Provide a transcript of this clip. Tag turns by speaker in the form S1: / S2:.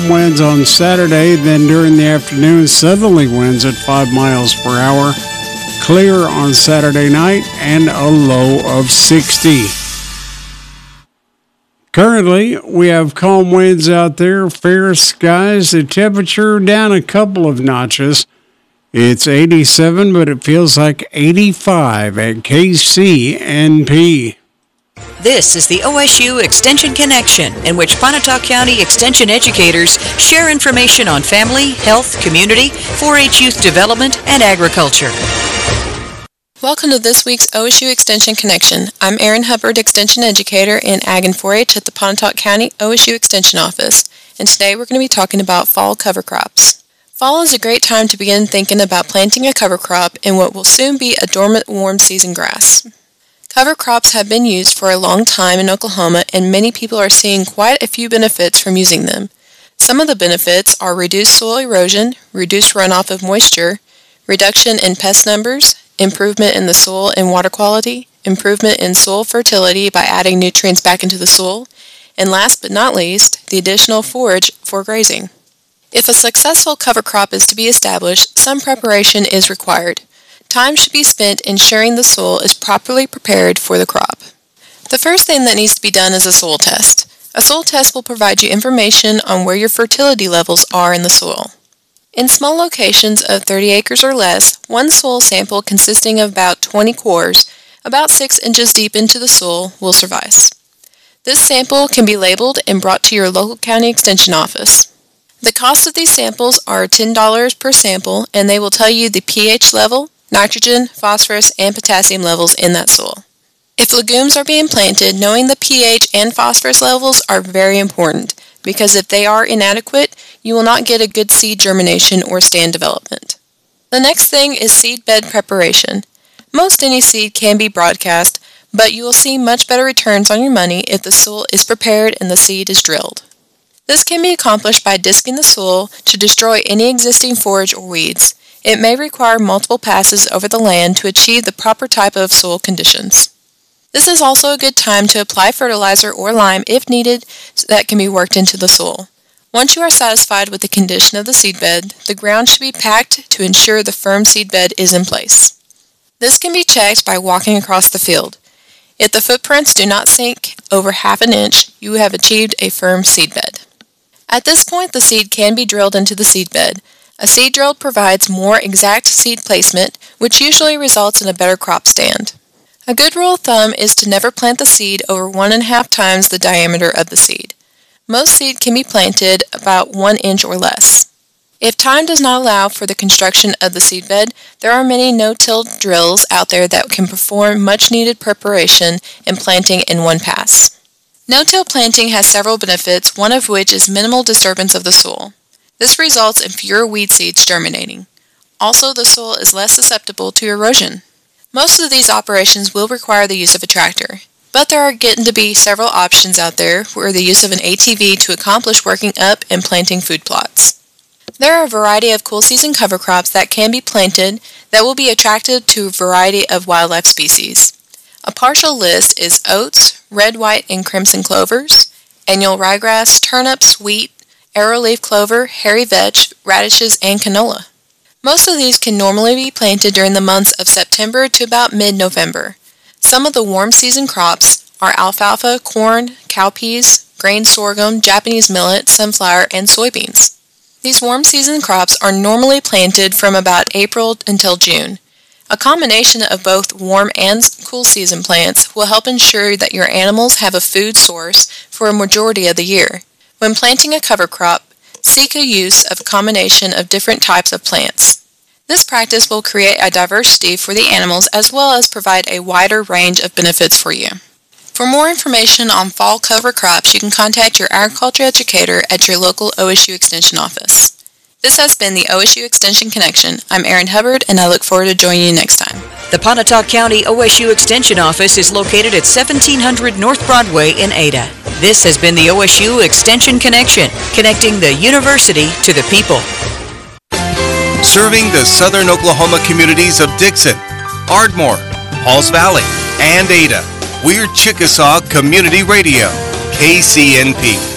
S1: winds on Saturday, then during the afternoon, southerly winds at 5 miles per hour. Clear on Saturday night and a low of 60. Currently, we have calm winds out there, fair skies, the temperature down a couple of notches. It's 87, but it feels like 85 at KCNP.
S2: This is the OSU Extension Connection, in which Pontotoc County Extension educators share information on family, health, community, 4-H youth development, and agriculture.
S3: Welcome to this week's OSU Extension Connection. I'm Erin Hubbard, Extension Educator in Ag and 4-H at the Pontotoc County OSU Extension Office, and today we're going to be talking about fall cover crops. Fall is a great time to begin thinking about planting a cover crop in what will soon be a dormant warm season grass. Cover crops have been used for a long time in Oklahoma, and many people are seeing quite a few benefits from using them. Some of the benefits are reduced soil erosion, reduced runoff of moisture, reduction in pest numbers, improvement in the soil and water quality, improvement in soil fertility by adding nutrients back into the soil, and last but not least, the additional forage for grazing. If a successful cover crop is to be established, some preparation is required. Time should be spent ensuring the soil is properly prepared for the crop. The first thing that needs to be done is a soil test. A soil test will provide you information on where your fertility levels are in the soil. In small locations of 30 acres or less, one soil sample consisting of about 20 cores, about 6 inches deep into the soil, will suffice. This sample can be labeled and brought to your local county extension office. The cost of these samples are $10 per sample, and they will tell you the pH level, nitrogen, phosphorus, and potassium levels in that soil. If legumes are being planted, knowing the pH and phosphorus levels are very important, because if they are inadequate, you will not get a good seed germination or stand development. The next thing is seed bed preparation. Most any seed can be broadcast, but you will see much better returns on your money if the soil is prepared and the seed is drilled. This can be accomplished by disking the soil to destroy any existing forage or weeds. It may require multiple passes over the land to achieve the proper type of soil conditions. This is also a good time to apply fertilizer or lime if needed that can be worked into the soil. Once you are satisfied with the condition of the seedbed, the ground should be packed to ensure the firm seedbed is in place. This can be checked by walking across the field. If the footprints do not sink over half an inch, you have achieved a firm seedbed. At this point, the seed can be drilled into the seedbed. A seed drill provides more exact seed placement, which usually results in a better crop stand. A good rule of thumb is to never plant the seed over 1.5 times the diameter of the seed. Most seed can be planted about 1 inch or less. If time does not allow for the construction of the seedbed, there are many no-till drills out there that can perform much-needed preparation and planting in one pass. No-till planting has several benefits, one of which is minimal disturbance of the soil. This results in fewer weed seeds germinating. Also, the soil is less susceptible to erosion. Most of these operations will require the use of a tractor, but there are getting to be several options out there for the use of an ATV to accomplish working up and planting food plots. There are a variety of cool season cover crops that can be planted that will be attractive to a variety of wildlife species. A partial list is oats, red, white, and crimson clovers, annual ryegrass, turnips, wheat, arrowleaf clover, hairy vetch, radishes, and canola. Most of these can normally be planted during the months of September to about mid-November. Some of the warm season crops are alfalfa, corn, cowpeas, grain sorghum, Japanese millet, sunflower, and soybeans. These warm season crops are normally planted from about April until June. A combination of both warm and cool season plants will help ensure that your animals have a food source for a majority of the year. When planting a cover crop, seek a use of a combination of different types of plants. This practice will create a diversity for the animals as well as provide a wider range of benefits for you. For more information on fall cover crops, you can contact your agriculture educator at your local OSU Extension office. This has been the OSU Extension Connection. I'm Erin Hubbard, and I look forward to joining you next time.
S2: The Pontotoc County OSU Extension Office is located at 1700 North Broadway in Ada. This has been the OSU Extension Connection, connecting the university to the people.
S4: Serving the southern Oklahoma communities of Dixon, Ardmore, Halls Valley, and Ada. We're Chickasaw Community Radio, KCNP.